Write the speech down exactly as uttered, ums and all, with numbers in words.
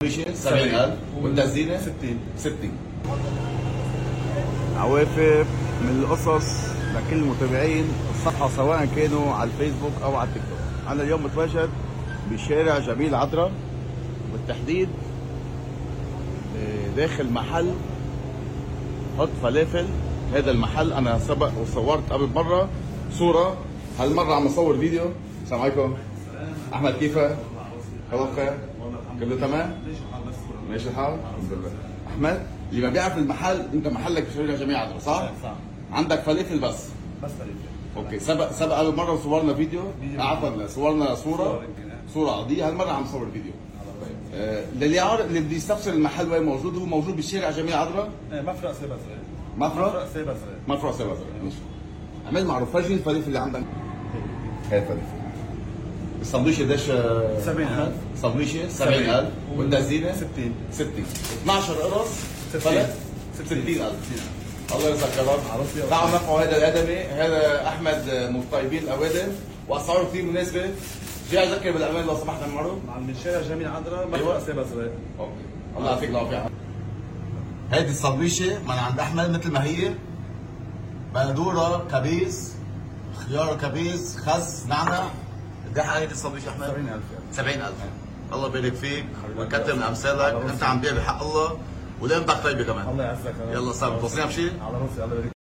سبعين ألف والتزيينة ستين ستين. عوافف من القصص لكل المتابعين الصفحة سواء كانوا على الفيسبوك أو على التيك توك. أنا اليوم متواجد بشارع جميل عذرا، بالتحديد داخل محل حط فلافل. هذا المحل أنا سبق وصورت قبل مرة صورة، هالمرة عم أصور فيديو. السلام عليكم. أحمد كيفك؟ خلاص خير؟ كله تمام؟ ماشي الحال؟ الحمد لله. أحمد اللي ما بيعرف المحل، أنت محلك بشارع جميل عذرا صح؟ صح. عندك فلافل بس؟ بس فلافل. اوكي. سبق سبق قبل مره صورنا فيديو، عفوا صورنا صوره صوره عاديه، هالمره عم نصور فيديو. طيب آه للي عارف اللي بده يستفسر المحل وين موجود، هو موجود بشارع جميل عذرا، مفرق سيبا صغير. مفرق سيبا صغير. مفرق سيبا صغير. ماشي. عمل معروف، فرجي الفلافل اللي عندك. هاي الفلافل. السندويشه قديش؟ سبعين ألف. السندويشه سبعين ألف والتزيينه ستين ستين. اثنعش قرص ستين. ستين ألف. الله يرزقك يا رب. تعالوا نرفعوا هذا الادمي، هذا احمد من الطيبين الاوادم واسعاره كثير مناسبه. جاي اذكر بالامان لو سمحت المعروف. من شارع جميل عذرا مفرق سيبا صغير. اوكي. الله يعطيك العافيه. هيدي السندويشه من عند احمد مثل ما هي، بندوره كبيس، خيار كبيس، خس، نعنع. قد ايه هيدي السندويشه احمد؟ سبعين ألف. سبعين ألف. الله يبارك فيك ويكثر من امثالك، انت عم تبيع بحق الله ولقمتك طيبه كمان. الله يعزك. يلا صار توصينا بشيء؟ على راسي. الله يبارك.